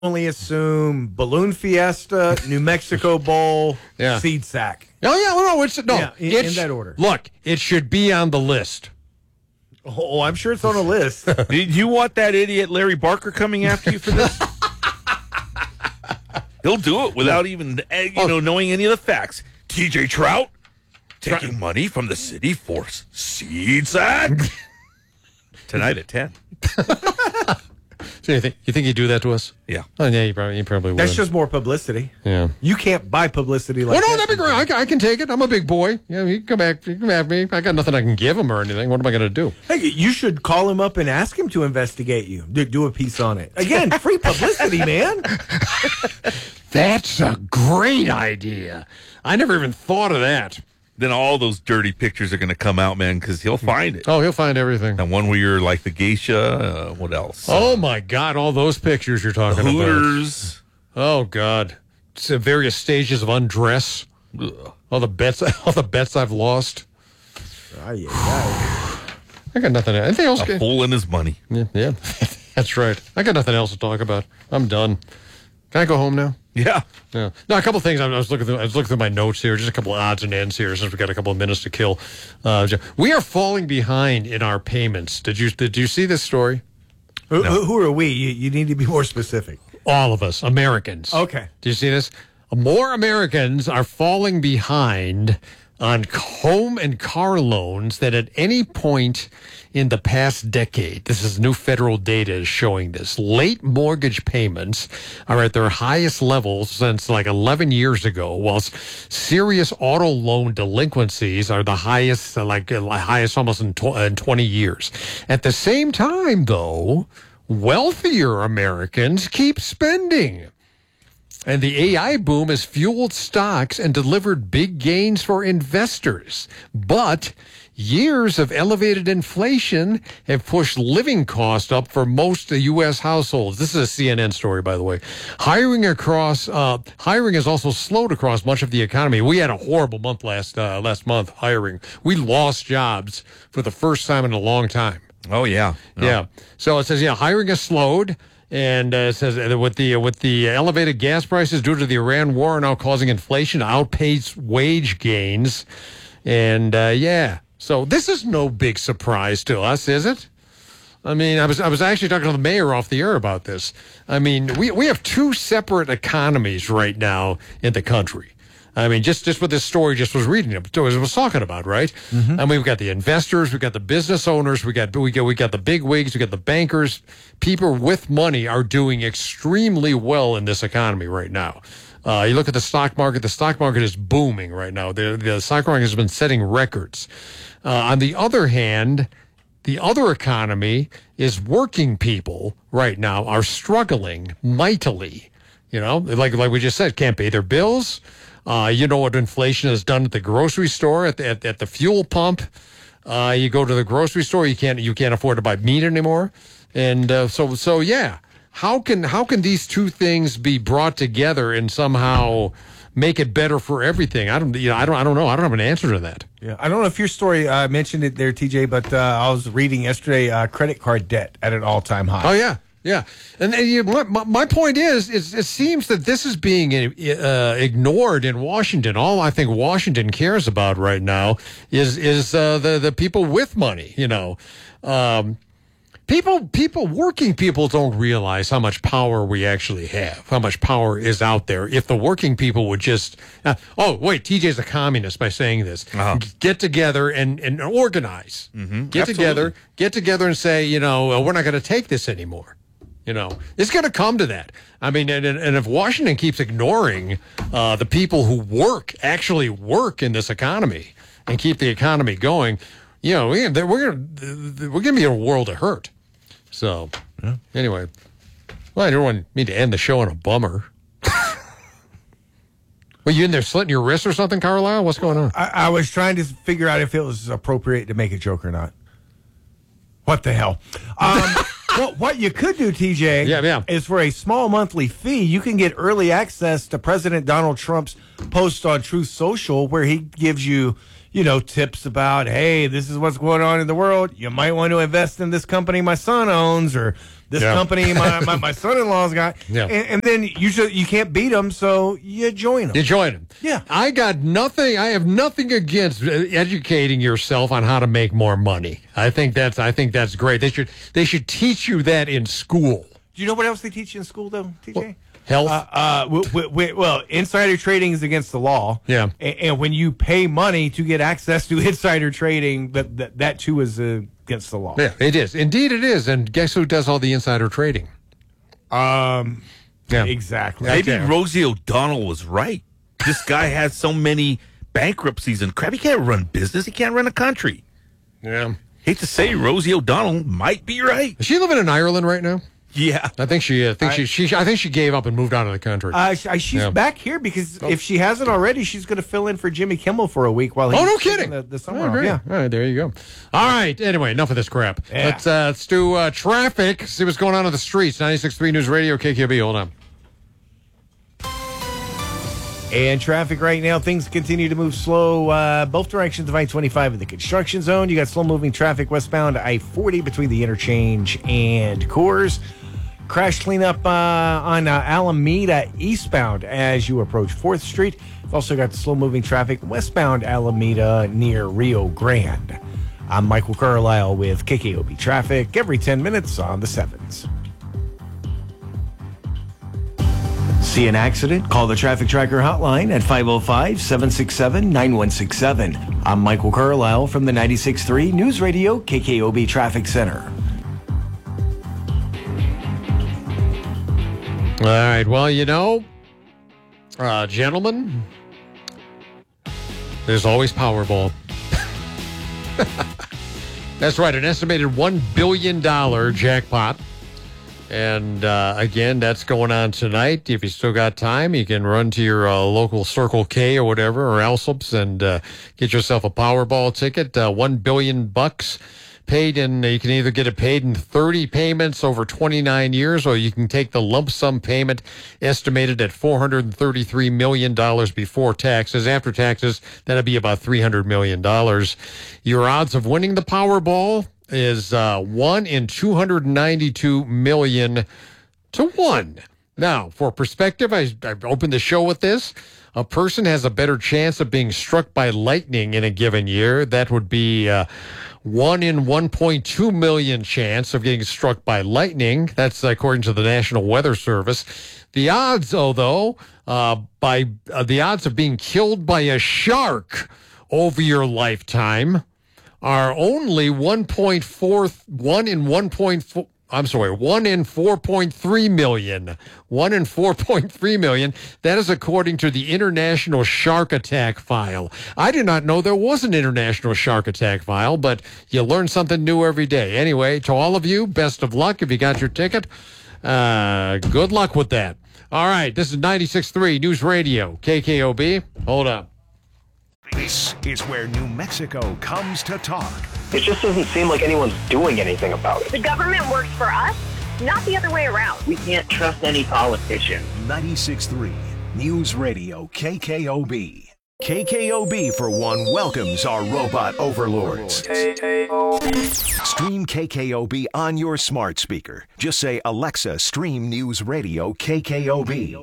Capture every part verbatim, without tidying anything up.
only assume Balloon Fiesta, New Mexico Bowl, Yeah. Seed Sack. Oh, yeah, well, no, it's, no. Yeah, in- it in sh- that order. Look, it should be on the list. Oh, I'm sure it's on a list. Did you want that idiot Larry Barker coming after you for this? He'll do it without even eh, you know knowing any of the facts. T J Trout taking money from the city for s- Seed Sack tonight at ten. So you think you think he'd do that to us? Yeah. Oh, yeah, you probably, you probably would. That's just more publicity. Yeah. You can't buy publicity like Well, no, that. that'd be great. I, can- I can take it. I'm a big boy. Yeah, he can come back. He can have me. I got nothing I can give him or anything. What am I going to do? Hey, you should call him up and ask him to investigate you. Do, do a piece on it. Again, free publicity, man. That's a great idea. I never even thought of that. Then all those dirty pictures are going to come out, man, because he'll find it. Oh, he'll find everything. And one where you're like the geisha. Uh, what else? Oh, my God. All those pictures you're talking about. Hooters. Oh, God. It's at various stages of undress. Ugh. All the bets, all the bets I've lost. Oh, yeah, yeah. I got nothing. Anything else? A fool in his money. Yeah, yeah. That's right. I got nothing else to talk about. I'm done. Can I go home now? Yeah. Yeah. No, a couple of things. I was looking through. I was looking through my notes here. Just a couple of odds and ends here, since we got a couple of minutes to kill. Uh, we are falling behind in our payments. Did you Did you see this story? Who, who, who are we? You, you need to be more specific. All of us, Americans. Okay. Do you see this? More Americans are falling behind on home and car loans than at any point in the past decade. This is new federal data is showing this. Late mortgage payments are at their highest levels since like eleven years ago, whilst serious auto loan delinquencies are the highest, uh, like uh, highest almost in, tw- in twenty years. At the same time, though, wealthier Americans keep spending. And the A I boom has fueled stocks and delivered big gains for investors. But years of elevated inflation have pushed living costs up for most U S households. This is a C N N story, by the way. Hiring across, uh, hiring has also slowed across much of the economy. We had a horrible month last, uh, last month hiring. We lost jobs for the first time in a long time. Oh, yeah. No. Yeah. So it says, yeah, hiring has slowed. And uh, it says uh, with the uh, with the elevated gas prices due to the Iran war are now causing inflation to outpace wage gains. And uh, yeah, so this is no big surprise to us, is it? I mean, I was I was actually talking to the mayor off the air about this. I mean, we we have two separate economies right now in the country. I mean, just, just what this story just was reading, it was talking about, right? Mm-hmm. And we've got the investors, we've got the business owners, we got we got we got the big wigs, we got the bankers. People with money are doing extremely well in this economy right now. Uh, you look at the stock market; the stock market is booming right now. The, the stock market has been setting records. Uh, on the other hand, the other economy is working people right now are struggling mightily. You know, like like we just said, can't pay their bills. Uh, you know what inflation has done at the grocery store, at the, at, at the fuel pump. Uh, you go to the grocery store, you can't you can't afford to buy meat anymore, and uh, so so yeah. How can how can these two things be brought together and somehow make it better for everything? I don't you know I don't I don't know. I don't have an answer to that. Yeah, I don't know if your story uh, mentioned it there, T J, but uh, I was reading yesterday uh, credit card debt at an all time high. Oh yeah. Yeah, and, and you, my, my point is, is, it seems that this is being uh, ignored in Washington. All I think Washington cares about right now is is uh, the the people with money. You know, um, people people working people don't realize how much power we actually have, how much power is out there. If the working people would just, uh, oh wait, T J's a communist by saying this. Uh-huh. Get together and and organize. Mm-hmm. Get Absolutely. together, get together, and say, you know, uh, we're not going to take this anymore. You know, it's going to come to that. I mean, and, and if Washington keeps ignoring uh, the people who work, actually work in this economy and keep the economy going, you know, we, we're going we're going to be in a world of hurt. So, yeah. Anyway, well, I don't want me to end the show on a bummer. Were you in there slitting your wrist or something, Carlisle? What's going on? I, I was trying to figure out if it was appropriate to make a joke or not. What the hell? Um, well, what you could do, T J, yeah, yeah. is for a small monthly fee, you can get early access to President Donald Trump's post on Truth Social, where he gives you, you know, tips about, hey, this is what's going on in the world. You might want to invest in this company my son owns, or this Yeah. company my, my, my son-in-law's got. Yeah. And, and then you should, you can't beat them, so you join them. You join them. Yeah. I got nothing. I have nothing against educating yourself on how to make more money. I think that's. I think that's great. They should. They should teach you that in school. Do you know what else they teach you in school, though, T J? Health. Uh, uh, w- w- w- well, insider trading is against the law. Yeah. And, and when you pay money to get access to insider trading, that that, that too is uh, against the law. Yeah, it is. Indeed, it is. And guess who does all the insider trading? Um, Yeah. exactly. Maybe Okay. Rosie O'Donnell was right. This guy has so many bankruptcies and crap. He can't run business. He can't run a country. Yeah. Hate to say, Rosie O'Donnell might be right. Is she living in Ireland right now? Yeah. I think she. I think I- she, she. I think she gave up and moved out of the country. Uh, sh- she's Yeah. back here because if she hasn't already, she's going to fill in for Jimmy Kimmel for a week while he's Oh, no taking kidding. The, the Oh, summer off. great. Yeah. All right, there you go. All right. Anyway, enough of this crap. Yeah. Let's uh, let's do uh, traffic. See what's going on in the streets. ninety-six point three News Radio, K K B. Hold on. And traffic right now, things continue to move slow uh, both directions of I twenty-five in the construction zone. You got slow-moving traffic westbound I forty between the interchange and Coors. Crash cleanup uh, on uh, Alameda eastbound as you approach fourth Street. You've also got slow-moving traffic westbound Alameda near Rio Grande. I'm Michael Carlisle with K K O B Traffic every ten minutes on the sevens. See an accident? Call the Traffic Tracker hotline at five oh five, seven six seven, nine one six seven. I'm Michael Carlisle from the ninety-six point three News Radio K K O B Traffic Center. All right. Well, you know, uh, gentlemen, there's always Powerball. That's right. An estimated one billion dollars jackpot. And uh, again, that's going on tonight. If you still got time, you can run to your uh, local Circle K or whatever, or Alsops, and uh, get yourself a Powerball ticket. Uh, One billion bucks paid in. You can either get it paid in thirty payments over twenty-nine years, or you can take the lump sum payment estimated at four hundred thirty-three million dollars before taxes. After taxes, that'd be about three hundred million dollars. Your odds of winning the Powerball is uh, one in two hundred ninety-two million to one. Now, for perspective, I, I opened the show with this. A person has a better chance of being struck by lightning in a given year. That would be uh, one in one point two million chance of getting struck by lightning. That's according to the National Weather Service. The odds, though, though, uh, by uh, the odds of being killed by a shark over your lifetime are only one point four, one in one point four, I'm sorry, one in four point three million. One in four point three million. That is according to the International Shark Attack File. I did not know there was an International Shark Attack File, but you learn something new every day. Anyway, to all of you, best of luck if you got your ticket. Uh, good luck with that. All right, this is ninety-six point three News Radio, K K O B. Hold up. This is where New Mexico comes to talk. It just doesn't seem like anyone's doing anything about it. The government works for us, not the other way around. We can't trust any politician. ninety-six point three News Radio K K O B. K K O B, for one, welcomes our robot overlords. Stream K K O B on your smart speaker. Just say, Alexa, stream News Radio K K O B.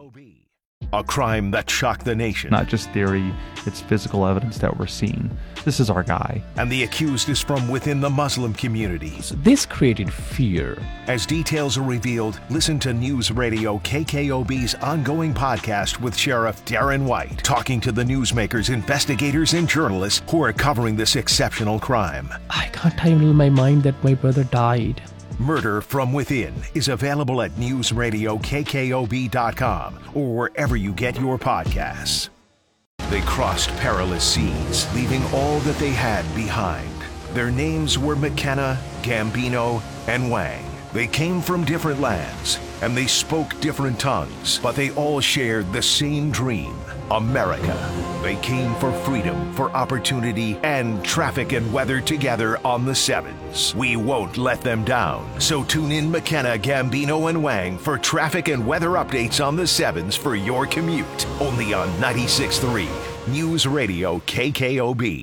A crime that shocked the nation. Not just theory, it's physical evidence that we're seeing. This is our guy. And the accused is from within the Muslim community. So this created fear. As details are revealed, listen to News Radio K K O B's ongoing podcast with Sheriff Darren White, talking to the newsmakers, investigators, and journalists who are covering this exceptional crime. I can't handle my mind that my brother died. Murder from Within is available at news radio k k o b dot com or wherever you get your podcasts. They crossed perilous seas, leaving all that they had behind. Their names were McKenna, Gambino, and Wang. They came from different lands, and they spoke different tongues, but they all shared the same dream, America. They came for freedom, for opportunity, and traffic and weather together on the sevens. We won't let them down. So tune in McKenna, Gambino, and Wang for traffic and weather updates on the sevens for your commute. Only on ninety-six point three News Radio K K O B.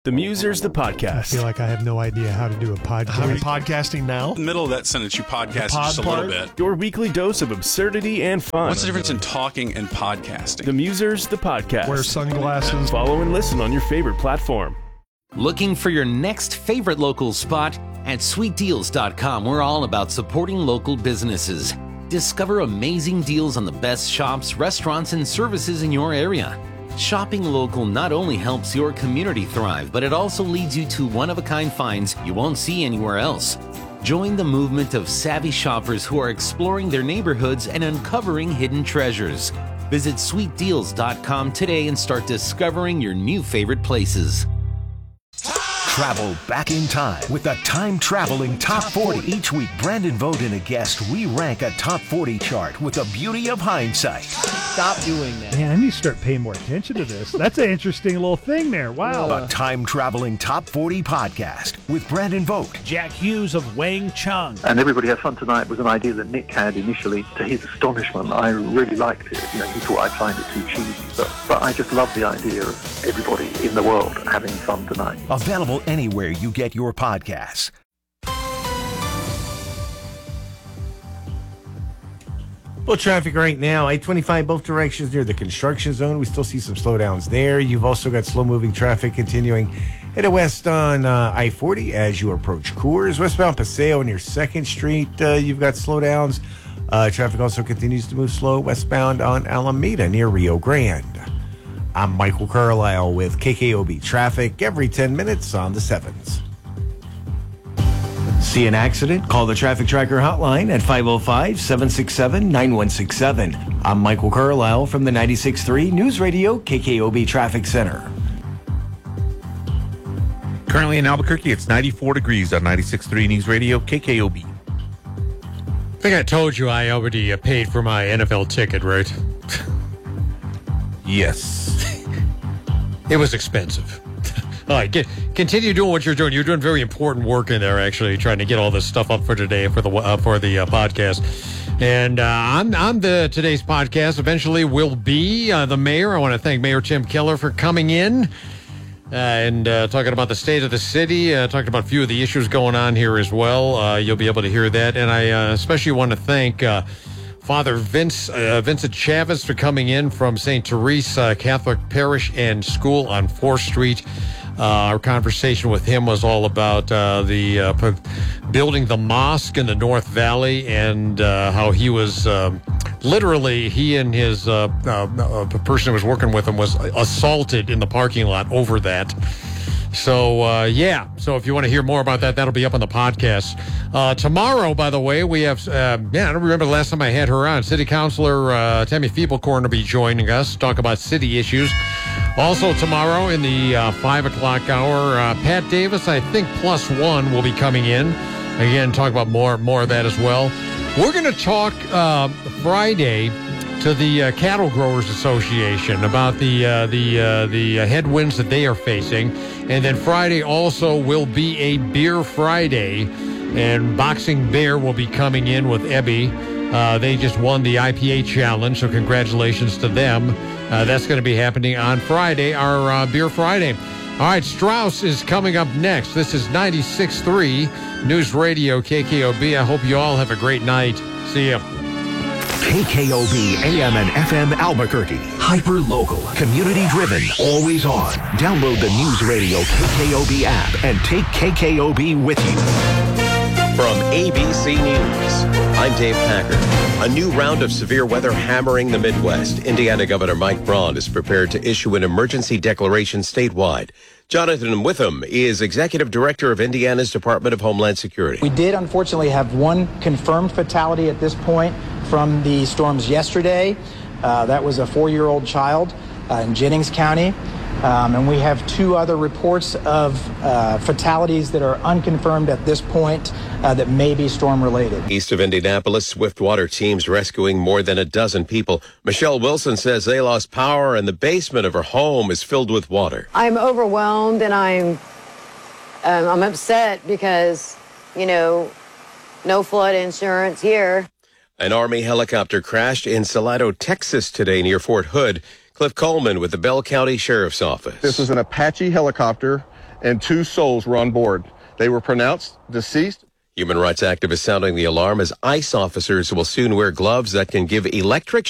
The Musers, the podcast. I feel like I have no idea how to do a podcast. Are we podcasting now? In the middle of that sentence, you podcast just a little bit. Your weekly dose of absurdity and fun. What's the difference in talking and podcasting? The Musers, the podcast. Wear sunglasses. Follow and listen on your favorite platform. Looking for your next favorite local spot? At sweet deals dot com, we're all about supporting local businesses. Discover amazing deals on the best shops, restaurants, and services in your area. Shopping local not only helps your community thrive, but it also leads you to one-of-a-kind finds you won't see anywhere else. Join the movement of savvy shoppers who are exploring their neighborhoods and uncovering hidden treasures. Visit sweet deals dot com today and start discovering your new favorite places. Travel back in time with the time-traveling Top forty. Each week, Brandon Vogt and a guest re-rank a Top forty chart with the beauty of hindsight. Stop doing that. Man, I need to start paying more attention to this. That's an interesting little thing there. Wow. A time-traveling Top forty podcast with Brandon Vogt. Jack Hughes of Wang Chung. And Everybody Has Fun Tonight was an idea that Nick had initially. To his astonishment, I really liked it. You know, he thought I'd find it too cheesy. But, but I just love the idea of everybody in the world having fun tonight. Available anywhere you get your podcasts. Well, traffic right now, I twenty-five both directions near the construction zone. We still see some slowdowns there. You've also got slow-moving traffic continuing headed west on uh, I forty as you approach Coors. Westbound Paseo near second Street, uh, you've got slowdowns. Uh, traffic also continues to move slow westbound on Alameda near Rio Grande. I'm Michael Carlisle with K K O B Traffic every ten minutes on the sevens. See an accident? Call the Traffic Tracker hotline at five oh five, seven six seven, nine one six seven. I'm Michael Carlisle from the ninety-six point three News Radio K K O B Traffic Center. Currently in Albuquerque, it's ninety-four degrees on ninety-six point three News Radio K K O B. I think I told you I already uh, paid for my N F L ticket, right? Yes. It was expensive. All right, get, continue doing what you're doing. You're doing very important work in there, actually, trying to get all this stuff up for today for the uh, for the uh, podcast. And uh, on, on the today's podcast, eventually will be uh, the mayor. I want to thank Mayor Tim Keller for coming in uh, and uh, talking about the state of the city, uh, talking about a few of the issues going on here as well. Uh, you'll be able to hear that. And I uh, especially want to thank uh, Father Vince uh, Vincent Chavez for coming in from Saint Therese uh, Catholic Parish and School on fourth Street. Uh, our conversation with him was all about uh, the uh, p- building the mosque in the North Valley and uh, how he was um, literally, he and his uh, uh, the person who was working with him was assaulted in the parking lot over that. So, uh, yeah. So if you want to hear more about that, that'll be up on the podcast. Uh, tomorrow, by the way, we have, uh, yeah, I don't remember the last time I had her on. City Councilor uh, Tammy Feeblecorn will be joining us to talk about city issues. Also tomorrow in the uh, five o'clock hour, uh, Pat Davis, I think plus one, will be coming in. Again, talk about more, more of that as well. We're going to talk uh, Friday to the uh, Cattle Growers Association about the uh, the uh, the headwinds that they are facing, and then Friday also will be a Beer Friday, and Boxing Bear will be coming in with Ebby. Uh, they just won the I P A challenge, so congratulations to them. Uh, that's going to be happening on Friday, our uh, Beer Friday. All right, Strauss is coming up next. This is ninety-six point three News Radio K K O B. I hope you all have a great night. See ya. K K O B A M and F M Albuquerque. Hyper local, community driven, always on. Download the News Radio K K O B app and take K K O B with you. From A B C News, I'm Dave Packer. A new round of severe weather hammering the Midwest. Indiana Governor Mike Braun is prepared to issue an emergency declaration statewide. Jonathan Witham is Executive Director of Indiana's Department of Homeland Security. We did unfortunately have one confirmed fatality at this point from the storms yesterday. Uh, that was a four-year-old child uh, in Jennings County. Um, and we have two other reports of uh, fatalities that are unconfirmed at this point uh, that may be storm-related. East of Indianapolis, Swiftwater teams rescuing more than a dozen people. Michelle Wilson says they lost power and the basement of her home is filled with water. I'm overwhelmed and I'm, um, I'm upset because, you know, no flood insurance here. An Army helicopter crashed in Salado, Texas today near Fort Hood. Cliff Coleman with the Bell County Sheriff's Office. This is an Apache helicopter, and two souls were on board. They were pronounced deceased. Human rights activists sounding the alarm as ICE officers will soon wear gloves that can give electric